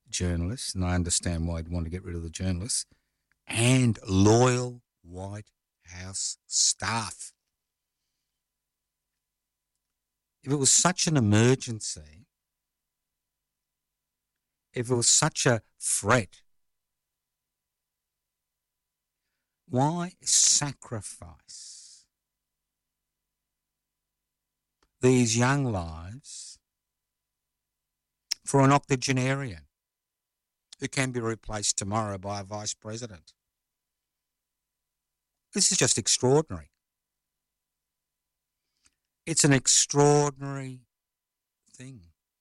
journalists, and I understand why he'd want to get rid of the journalists, and loyal White House staff. If it was such an emergency, if it was such a threat, why sacrifice these young lives for an octogenarian who can be replaced tomorrow by a vice president? This is just extraordinary. It's an extraordinary thing.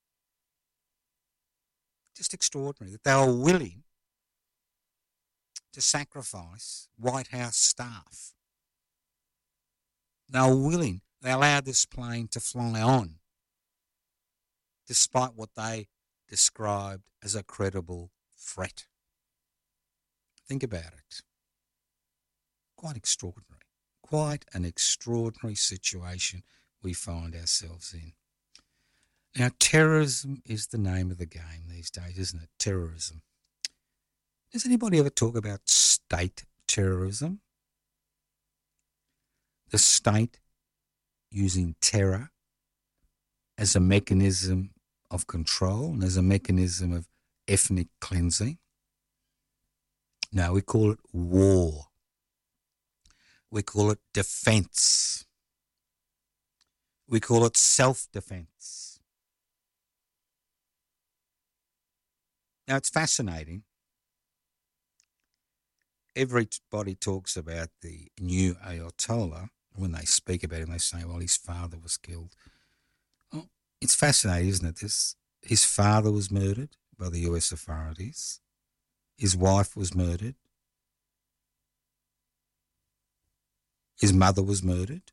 Just extraordinary that they are willing to sacrifice White House staff. They are willing. They allowed this plane to fly on despite what they described as a credible threat. Think about it. Quite extraordinary. Quite an extraordinary situation we find ourselves in. Now, terrorism is the name of the game these days, isn't it? Terrorism. Does anybody ever talk about state terrorism? The state using terror as a mechanism of control and as a mechanism of ethnic cleansing? No, we call it war. We call it defense. We call it self-defense. Now, it's fascinating. Everybody talks about the new Ayatollah. When they speak about him, they say, well, his father was killed. Well, it's fascinating, isn't it? His father was murdered by the US authorities. His wife was murdered. His mother was murdered.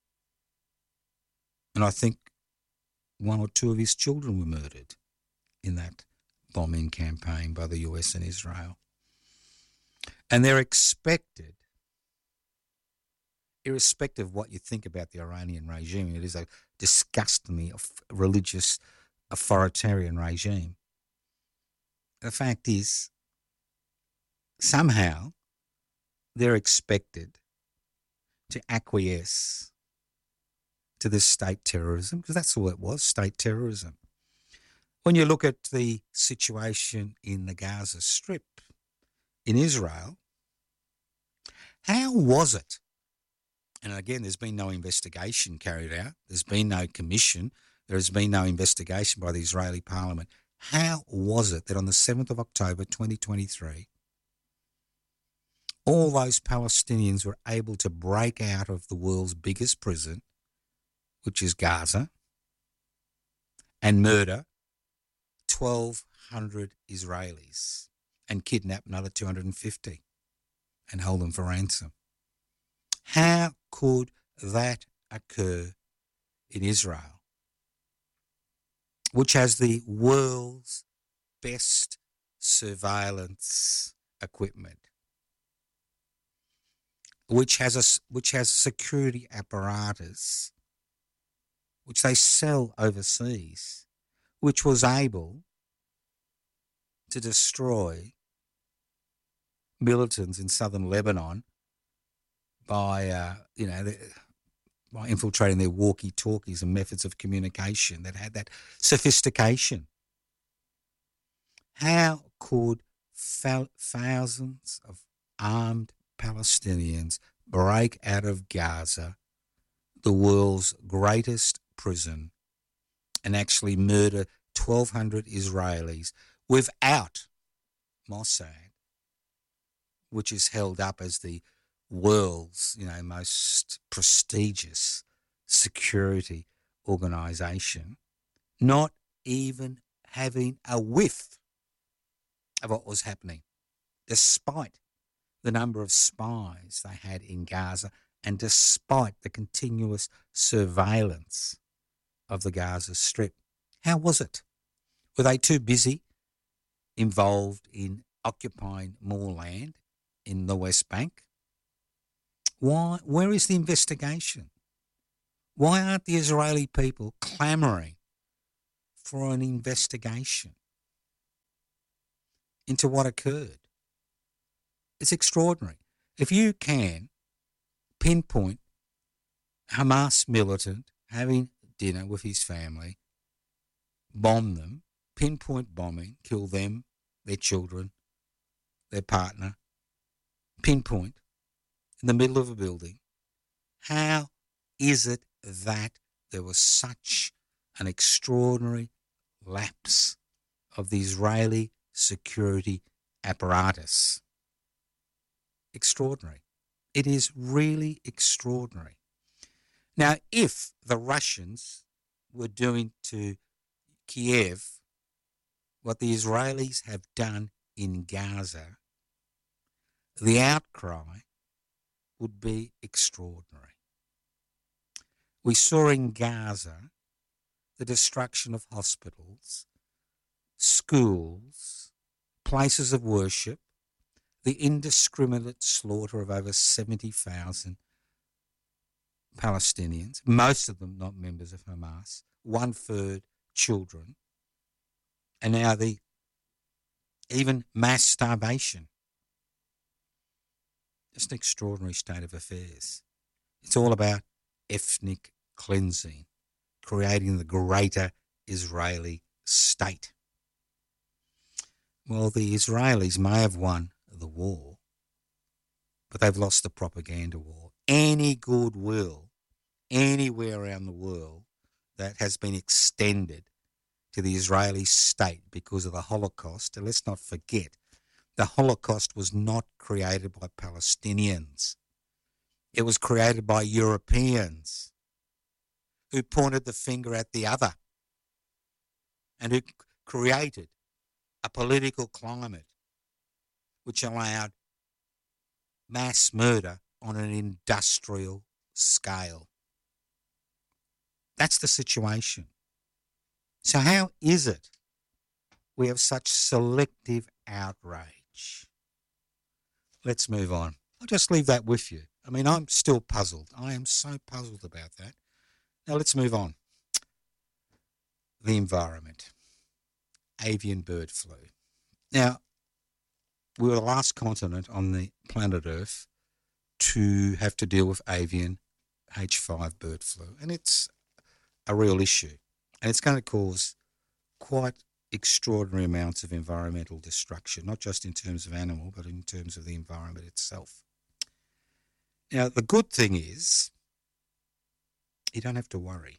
And I think one or two of his children were murdered in that bombing campaign by the US and Israel. And they're expected, irrespective of what you think about the Iranian regime, it is a disgustingly religious authoritarian regime. The fact is, somehow they're expected to acquiesce to this state terrorism, because that's all it was, state terrorism. When you look at the situation in the Gaza Strip in Israel, how was it? And again, there's been no investigation carried out. There's been no commission. There has been no investigation by the Israeli parliament. How was it that on the 7th of October 2023, all those Palestinians were able to break out of the world's biggest prison, which is Gaza, and murder 1,200 Israelis and kidnap another 250 and hold them for ransom? How could that occur in Israel, which has the world's best surveillance equipment, which has a security apparatus, which they sell overseas, which was able to destroy militants in southern Lebanon by by infiltrating their walkie-talkies and methods of communication that had that sophistication? How could thousands of armed Palestinians break out of Gaza, the world's greatest prison, and actually murder 1,200 Israelis without Mossad, which is held up as the world's, most prestigious security organization, not even having a whiff of what was happening, despite the number of spies they had in Gaza and despite the continuous surveillance of the Gaza Strip? How was it? Were they too busy involved in occupying more land in the West Bank? Why? Where is the investigation? Why aren't the Israeli people clamouring for an investigation? into what occurred. It's extraordinary. If you can pinpoint Hamas militant having dinner with his family, bomb them, pinpoint bombing, kill them, their children, their partner, pinpoint in the middle of a building, how is it that there was such an extraordinary lapse of the Israeli security apparatus? Extraordinary. It is really extraordinary. Now, if the Russians were doing to Kiev what the Israelis have done in Gaza, the outcry would be extraordinary. We saw in Gaza the destruction of hospitals, schools, places of worship, the indiscriminate slaughter of over 70,000 Palestinians, most of them not members of Hamas, 1/3 children, and now the even mass starvation. It's an extraordinary state of affairs. It's all about ethnic cleansing, creating the greater Israeli state. Well, the Israelis may have won the war, but they've lost the propaganda war. Any goodwill anywhere around the world that has been extended to the Israeli state because of the Holocaust, and let's not forget, the Holocaust was not created by Palestinians. It was created by Europeans who pointed the finger at the other and who created a political climate which allowed mass murder on an industrial scale. That's the situation. So how is it we have such selective outrage? Let's move on. I'll just leave that with you. I mean, I'm still puzzled. I am so puzzled about that. Now let's move on. The environment. Avian bird flu. Now, we were the last continent on the planet Earth to have to deal with avian H5 bird flu, and it's a real issue, and it's going to cause quite extraordinary amounts of environmental destruction, not just in terms of animal, but in terms of the environment itself. Now, the good thing is you don't have to worry.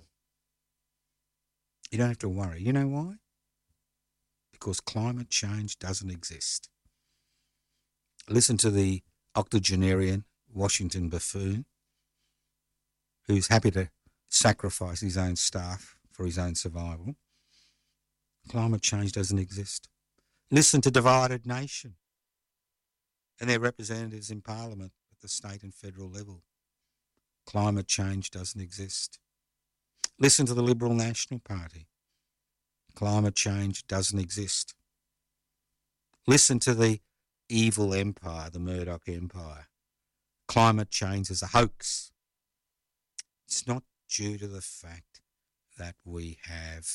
You don't have to worry. You know why? Because climate change doesn't exist. Listen to the octogenarian Washington buffoon who's happy to sacrifice his own staff for his own survival. Climate change doesn't exist. Listen to Divided Nation and their representatives in Parliament at the state and federal level. Climate change doesn't exist. Listen to the Liberal National Party. Climate change doesn't exist. Listen to the evil empire, the Murdoch empire. Climate change is a hoax. It's not due to the fact that we have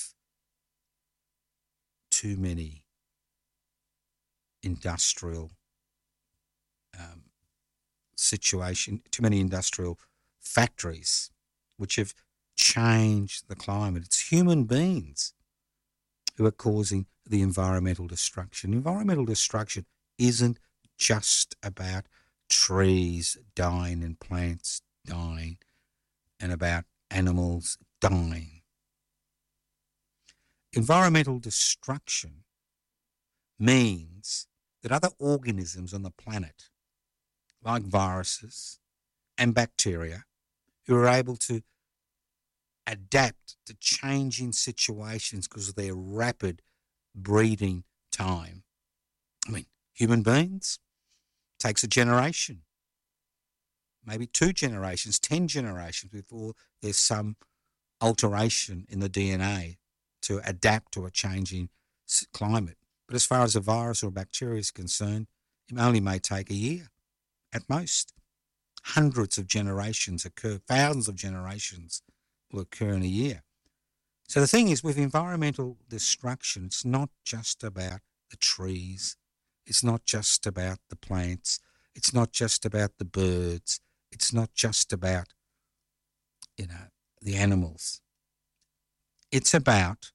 too many industrial too many industrial factories which have changed the climate. It's human beings who are causing the environmental destruction. Environmental destruction isn't just about trees dying and plants dying and about animals dying. Environmental destruction means that other organisms on the planet, like viruses and bacteria, who are able to adapt to changing situations because of their rapid breeding time. I mean, human beings takes a generation, maybe 2 generations, 10 generations before there's some alteration in the DNA to adapt to a changing climate. But as far as a virus or a bacteria is concerned, it only may take a year at most. Hundreds of generations occur, thousands of generations will occur in a year. So the thing is, with environmental destruction, it's not just about the trees. It's not just about the plants. It's not just about the birds. It's not just about, the animals. It's about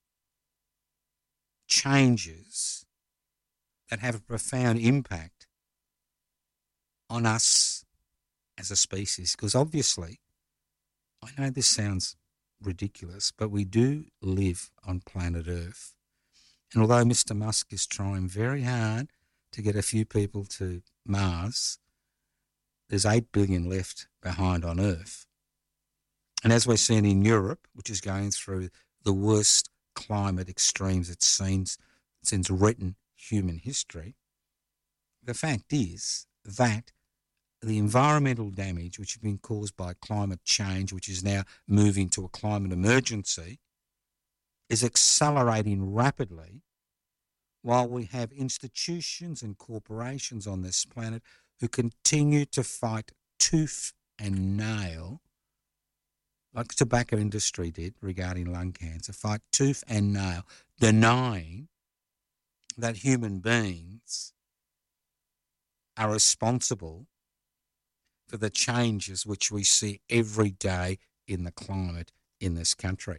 changes that have a profound impact on us as a species. Because obviously, I know this sounds ridiculous, but we do live on planet Earth. And although Mr. Musk is trying very hard to get a few people to Mars, there's 8 billion left behind on Earth. And as we're seeing in Europe, which is going through the worst climate extremes it's seen since written human history, the fact is that the environmental damage which has been caused by climate change, which is now moving to a climate emergency, is accelerating rapidly, while we have institutions and corporations on this planet who continue to fight tooth and nail, like the tobacco industry did regarding lung cancer, fight tooth and nail, denying that human beings are responsible for the changes which we see every day in the climate in this country.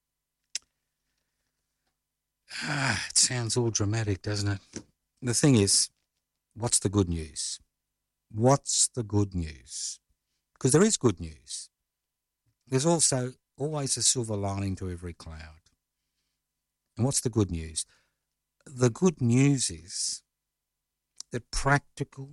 It sounds all dramatic, doesn't it? The thing is, what's the good news? What's the good news? Because there is good news. There's also always a silver lining to every cloud. And what's the good news? The good news is that practical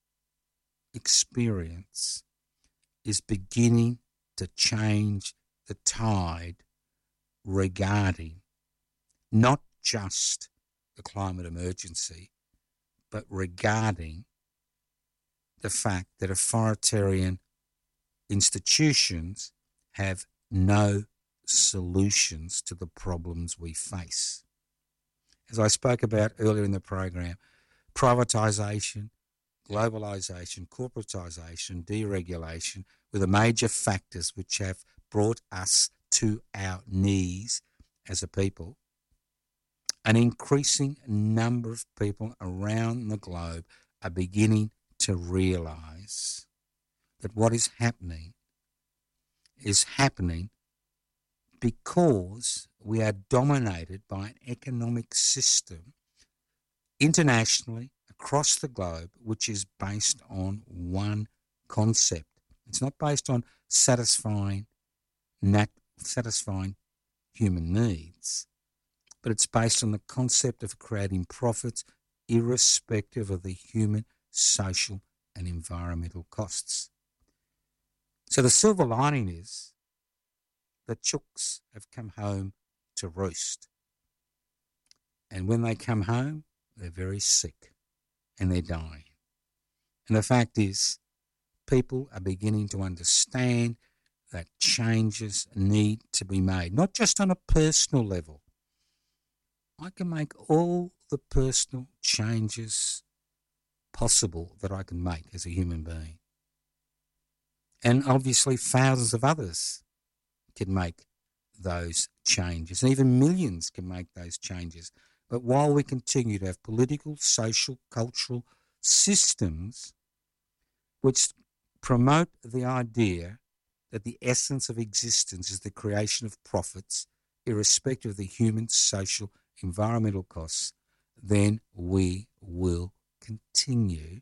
experience is beginning to change the tide regarding not just the climate emergency, but regarding the fact that authoritarian institutions have no solutions to the problems we face. As I spoke about earlier in the program, privatisation, globalisation, corporatisation, deregulation were the major factors which have brought us to our knees as a people. An increasing number of people around the globe are beginning to realise that what is happening because we are dominated by an economic system internationally across the globe which is based on one concept. It's not based on satisfying human needs, but it's based on the concept of creating profits irrespective of the human, social and environmental costs. So the silver lining is the chooks have come home to roost. And when they come home, they're very sick and they're dying. And the fact is, people are beginning to understand that changes need to be made, not just on a personal level. I can make all the personal changes possible that I can make as a human being. And obviously thousands of others can make those changes, and even millions can make those changes. But while we continue to have political, social, cultural systems which promote the idea that the essence of existence is the creation of profits, irrespective of the human, social, environmental costs, then we will continue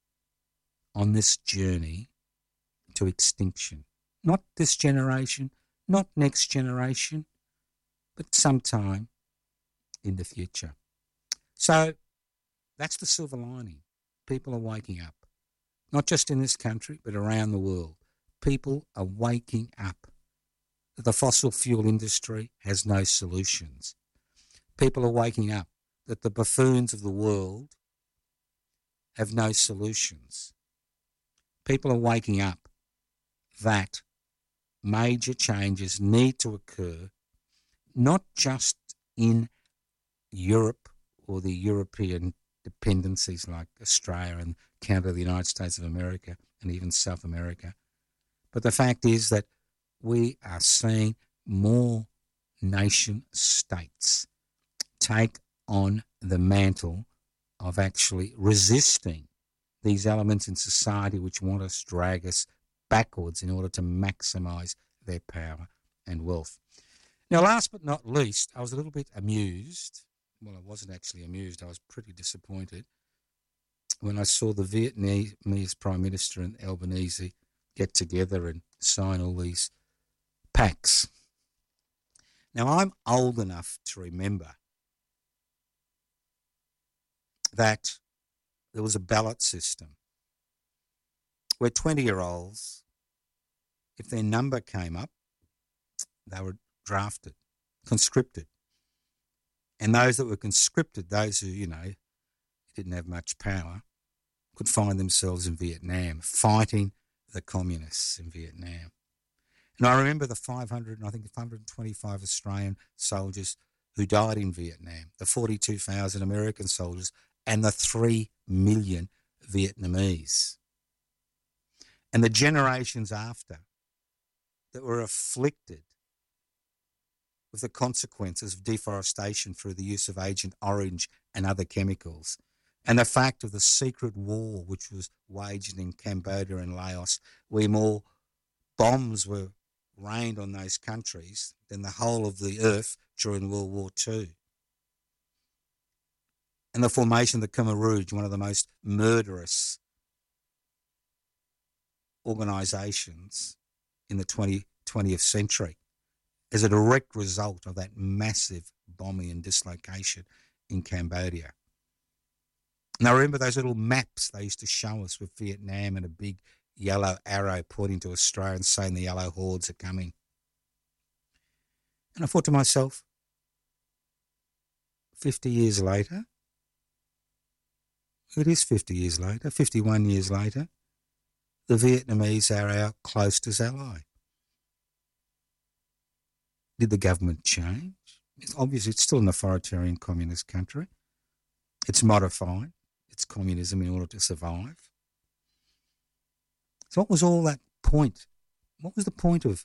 on this journey to extinction. Not this generation, not next generation, but sometime in the future. So that's the silver lining. People are waking up, not just in this country, but around the world. People are waking up that the fossil fuel industry has no solutions. People are waking up that the buffoons of the world have no solutions. People are waking up that major changes need to occur, not just in Europe or the European dependencies like Australia and Canada, the United States of America, and even South America. But the fact is that we are seeing more nation states take on the mantle of actually resisting these elements in society which want us, drag us backwards in order to maximise their power and wealth. Now, last but not least, I was a little bit amused. Well, I wasn't actually amused. I was pretty disappointed when I saw the Vietnamese Prime Minister and Albanese get together and sign all these pacts. Now, I'm old enough to remember that there was a ballot system where 20-year-olds, if their number came up, they were drafted, conscripted. And those that were conscripted, those who, didn't have much power, could find themselves in Vietnam, fighting the communists in Vietnam. And I remember the 525 Australian soldiers who died in Vietnam, the 42,000 American soldiers, and the 3 million Vietnamese. And the generations after that were afflicted with the consequences of deforestation through the use of Agent Orange and other chemicals, and the fact of the secret war which was waged in Cambodia and Laos, where more bombs were rained on those countries than the whole of the earth during World War II. And the formation of the Khmer Rouge, one of the most murderous organisations in the 20th century, as a direct result of that massive bombing and dislocation in Cambodia. And I remember those little maps they used to show us with Vietnam and a big yellow arrow pointing to Australia and saying the yellow hordes are coming. And I thought to myself, 50 years later, it is 50 years later, 51 years later, the Vietnamese are our closest ally. Did the government change? Obviously, it's still an authoritarian communist country. It's modified its communism in order to survive. So what was all that point? What was the point of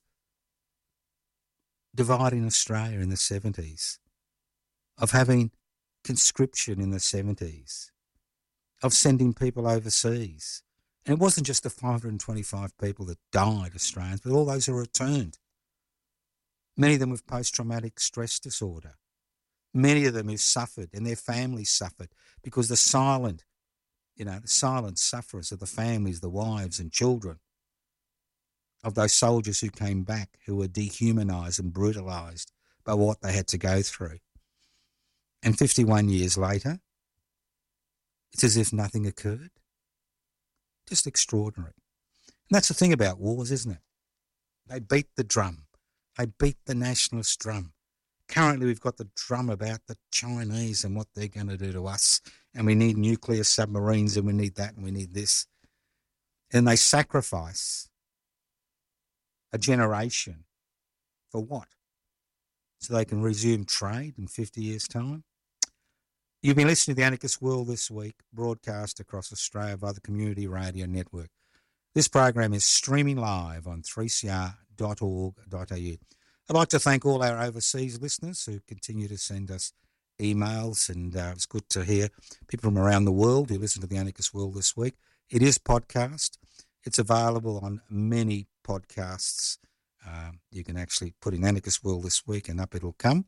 dividing Australia in the 70s, of having conscription in the 70s, of sending people overseas? And it wasn't just the 525 people that died, Australians, but all those who returned. Many of them with post-traumatic stress disorder. Many of them who suffered and their families suffered because the silent sufferers of the families, the wives and children of those soldiers who came back, who were dehumanised and brutalised by what they had to go through. And 51 years later, it's as if nothing occurred. Just extraordinary. And that's the thing about wars, isn't it? They beat the drum. They beat the nationalist drum. Currently, we've got the drum about the Chinese and what they're going to do to us. And we need nuclear submarines and we need that and we need this. And they sacrifice a generation for what? So they can resume trade in 50 years' time? You've been listening to The Anarchist World This Week, broadcast across Australia via the Community Radio Network. This program is streaming live on 3cr.org.au. I'd like to thank all our overseas listeners who continue to send us emails, and it's good to hear people from around the world who listen to The Anarchist World This Week. It is podcast. It's available on many podcasts. You can actually put in Anarchist World This Week and up it'll come.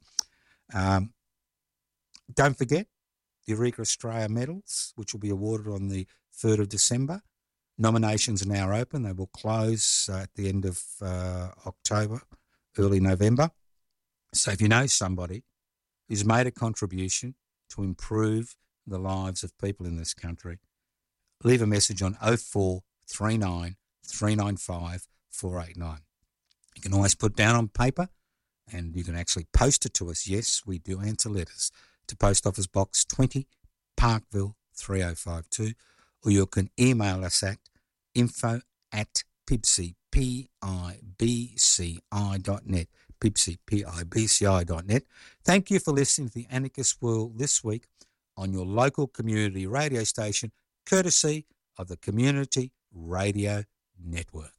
Don't forget Eureka Australia medals, which will be awarded on the 3rd of December. Nominations are now open. They will close at the end of October, early November. So if you know somebody who's made a contribution to improve the lives of people in this country, leave a message on 0439 395 489. You can always put down on paper and you can actually post it to us. Yes, we do answer letters to Post Office Box 20, Parkville 3052, or you can email us at info@pibci, pibci.net, pibci, pibci.net. Thank you for listening to The Anarchist World This Week on your local community radio station, courtesy of the Community Radio Network.